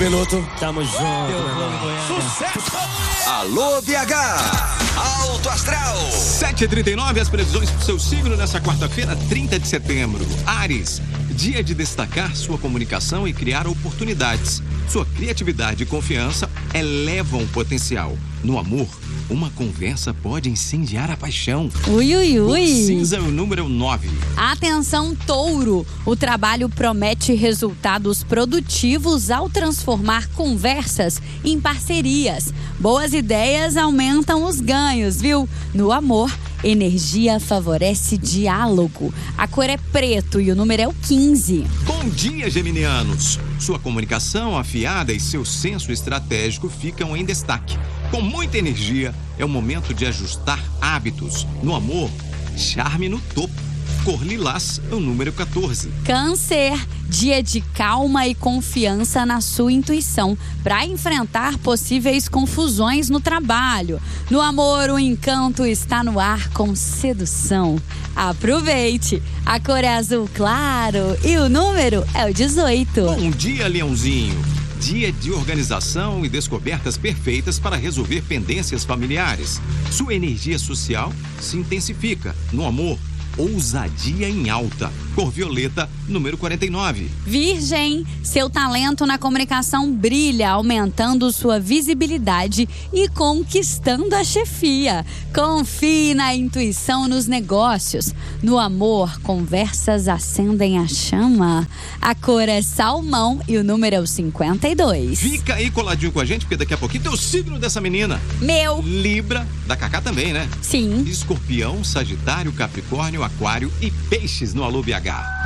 piloto. Tamo junto, meu irmão. Sucesso! Alô, BH! Alto Astral! 7h39, as previsões para o seu signo nessa quarta-feira, 30 de setembro. Áries, dia de destacar sua comunicação e criar oportunidades. Sua criatividade e confiança elevam o potencial. No amor, uma conversa pode incendiar a paixão. Ui, ui, ui. O cinza, o número 9. Atenção, touro! O trabalho promete resultados produtivos ao transformar conversas em parcerias. Boas ideias aumentam os ganhos, viu? No amor, energia favorece diálogo. A cor é preto e o número é o 15. Bom dia, geminianos! Sua comunicação afiada e seu senso estratégico ficam em destaque. Com muita energia, é o momento de ajustar hábitos. No amor, charme no topo. Cor lilás, o número 14. Câncer, dia de calma e confiança na sua intuição para enfrentar possíveis confusões no trabalho. No amor, o encanto está no ar com sedução. Aproveite! A cor é azul claro e o número é o 18. Bom dia, leãozinho! Dia de organização e descobertas perfeitas para resolver pendências familiares. Sua energia social se intensifica. No amor, ousadia em alta. Cor violeta, número 49. Virgem, seu talento na comunicação brilha, aumentando sua visibilidade e conquistando a chefia. Confie na intuição nos negócios. No amor, conversas acendem a chama. A cor é salmão e o número é o 52. Fica aí coladinho com a gente, porque daqui a pouquinho tem o signo dessa menina. Meu. Libra, da Cacá também, né? Sim. Escorpião, Sagitário, Capricórnio, Aquário e Peixes no Alô BH.